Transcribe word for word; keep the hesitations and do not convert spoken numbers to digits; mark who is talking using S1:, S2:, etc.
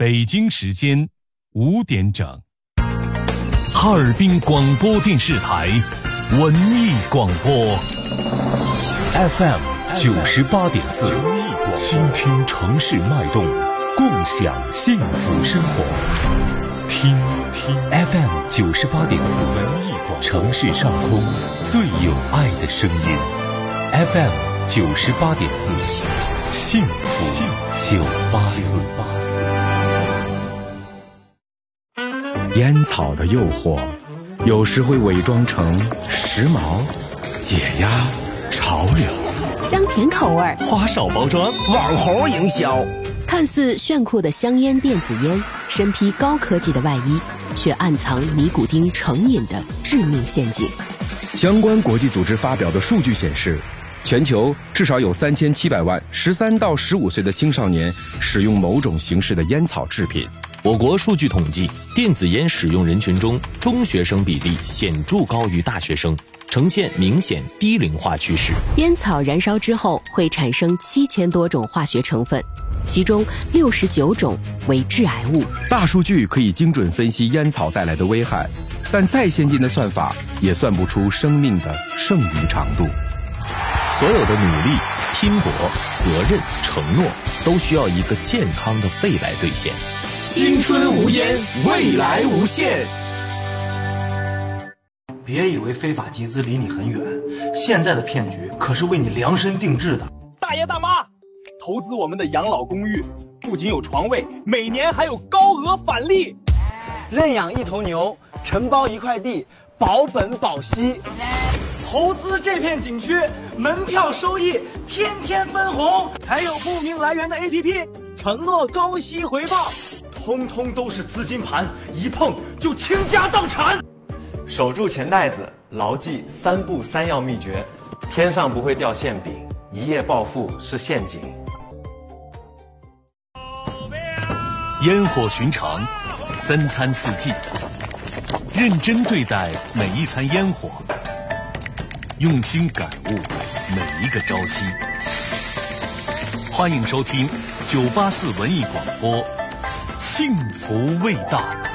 S1: 北京时间五点整，哈尔滨广播电视台文艺广播 F M 九十八点四，倾听城市脉动，共享幸福生活。听听 F M 九十八点四，文艺广播，城市上空最有爱的声音。F M 九十八点四，幸福九八四。
S2: 烟草的诱惑，有时会伪装成时髦、解压、潮流，
S3: 香甜口味，
S4: 花哨包装，网红营销。
S3: 看似炫酷的香烟电子烟，身披高科技的外衣，却暗藏尼古丁成瘾的致命陷阱。
S2: 相关国际组织发表的数据显示，全球至少有三千七百万十三到十五岁的青少年使用某种形式的烟草制品。
S4: 我国数据统计，电子烟使用人群中，中学生比例显著高于大学生，呈现明显低龄化趋势。
S3: 烟草燃烧之后会产生七千多种化学成分，其中六十九种为致癌物。
S2: 大数据可以精准分析烟草带来的危害，但再先进的算法也算不出生命的剩余长度。
S4: 所有的努力、拼搏、责任、承诺，都需要一个健康的肺来兑现。
S5: 青春无烟，未来无限。
S6: 别以为非法集资离你很远，现在的骗局可是为你量身定制的。
S7: 大爷大妈，投资我们的养老公寓，不仅有床位，每年还有高额返利。
S8: 认养一头牛，承包一块地，保本保息。
S6: 投资这片景区，门票收益天天分红，
S8: 还有不明来源的 A P P， 承诺高息回报，
S6: 通通都是资金盘，一碰就倾家荡产。
S9: 守住钱袋子，牢记三不三要秘诀，天上不会掉馅饼，一夜暴富是陷阱。
S1: 烟火寻常，三餐四季，认真对待每一餐烟火，用心感悟每一个朝夕。欢迎收听九八四文艺广播，幸福味道。